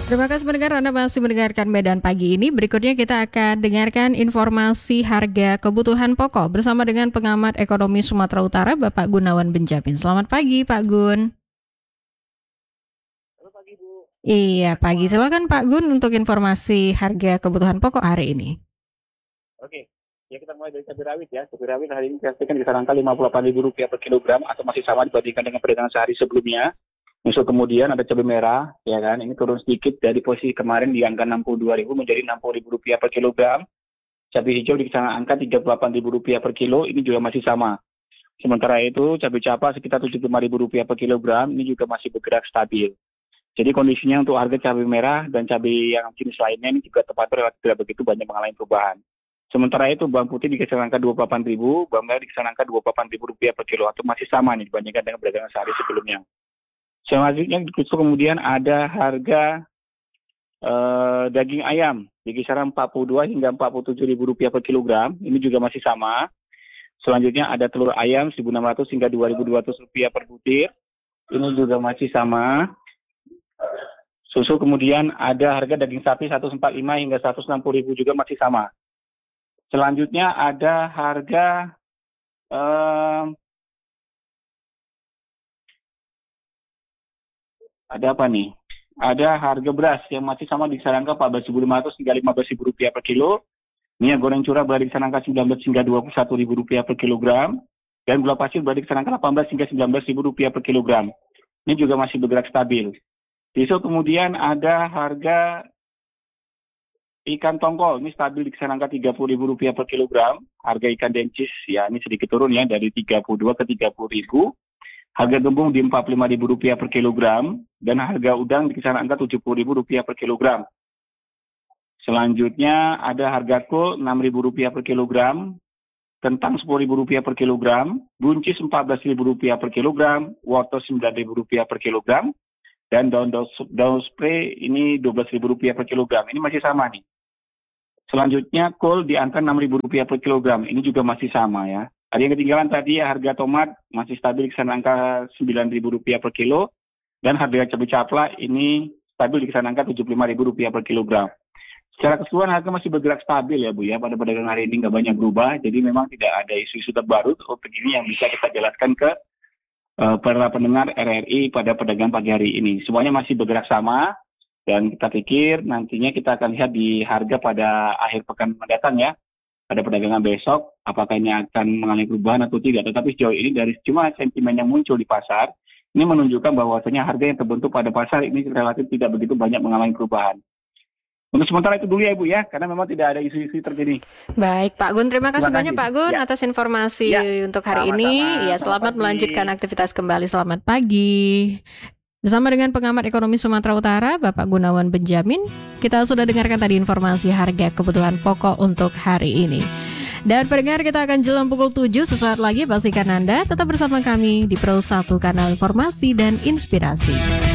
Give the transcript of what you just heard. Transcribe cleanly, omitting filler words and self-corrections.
Terima kasih pendengar, Anda masih mendengarkan Medan Pagi ini. Berikutnya kita akan dengarkan informasi harga kebutuhan pokok bersama dengan pengamat ekonomi Sumatera Utara, Bapak Gunawan Benjamin. Selamat pagi, Pak Gun. Selamat pagi, Bu. Iya, pagi. Silakan Pak Gun untuk informasi harga kebutuhan pokok hari ini. Oke, ya kita mulai dari cabai rawit ya. Cabai rawit hari ini dipastikan di kisaran Rp58.000 per kilogram atau masih sama dibandingkan dengan perdagangan sehari sebelumnya. Misal kemudian ada cabai merah, ya kan, ini turun sedikit dari posisi kemarin di angka Rp62.000 menjadi Rp60.000 per kilogram. Cabai hijau di kisaran angka Rp35.000 per kilo, ini juga masih sama. Sementara itu cabai capa sekitar Rp75.000 per kilogram, ini juga masih bergerak stabil. Jadi kondisinya untuk harga cabai merah dan cabai yang jenis lainnya ini juga tepatnya tidak begitu banyak mengalami perubahan. Sementara itu bawang putih di kisaran angka Rp28.000, bawang merah di kisaran angka Rp28.000 per kilo atau masih sama nih dibandingkan dengan perdagangan sehari sebelumnya. Selanjutnya kemudian ada harga daging ayam di kisaran Rp42 hingga Rp47.000 per kilogram. Ini juga masih sama. Selanjutnya ada telur ayam Rp1.600 hingga Rp2.200 per butir. Ini juga masih sama. Susu kemudian ada harga daging sapi Rp145 hingga Rp160.000 juga masih sama. Selanjutnya ada harga ada apa nih? Ada harga beras yang masih sama di kisaran angka Rp14.500 hingga Rp15.000 per kilo. Minyak goreng curah berada di kisaran angka Rp19 hingga Rp21.000 per kilogram. Dan gula pasir berada di kisaran angka Rp18 hingga Rp19.000 per kilogram. Ini juga masih bergerak stabil. Besok kemudian ada harga ikan tongkol. Ini stabil di kisaran angka Rp30.000 per kilogram. Harga ikan dencis ya ini sedikit turun ya dari Rp32 ke Rp30.000. Harga gembung di Rp45.000 per kilogram dan harga udang di kisaran angka Rp70.000 per kilogram. Selanjutnya ada harga kol Rp6.000 per kilogram, kentang Rp10.000 per kilogram, buncis Rp14.000 per kilogram, wortel Rp9.000 per kilogram, dan daun spray ini Rp12.000 per kilogram. Ini masih sama nih. Selanjutnya kol di angka Rp6.000 per kilogram. Ini juga masih sama ya. Ada yang ketinggalan tadi harga tomat masih stabil di kisaran angka Rp9.000 per kilo dan harga cabai capla ini stabil di kisaran angka Rp75.000 per kilogram. Secara keseluruhan harga masih bergerak stabil ya Bu ya, pada perdagangan hari ini nggak banyak berubah, jadi memang tidak ada isu-isu terbaru untuk ini yang bisa kita jelaskan ke para pendengar RRI pada perdagangan pagi hari ini. Semuanya masih bergerak sama dan kita pikir nantinya kita akan lihat di harga pada akhir pekan mendatang ya. Pada perdagangan besok, apakah ini akan mengalami perubahan atau tidak. Tetapi sejauh ini dari sejumlah sentimen yang muncul di pasar, ini menunjukkan bahwasanya harga yang terbentuk pada pasar ini relatif tidak begitu banyak mengalami perubahan. Untuk sementara itu dulu ya Ibu ya, karena memang tidak ada isu-isu terjadi. Baik Pak Gun, terima kasih banyak Pak Gun atas informasi untuk hari ini. Ya, selamat melanjutkan aktivitas kembali. Selamat pagi. Bersama dengan pengamat ekonomi Sumatera Utara, Bapak Gunawan Benjamin, kita sudah dengarkan tadi informasi harga kebutuhan pokok untuk hari ini. Dan pendengar, kita akan jelang pukul 7 sesaat lagi. Pastikan Anda tetap bersama kami di Pro 1 Kanal Informasi dan Inspirasi.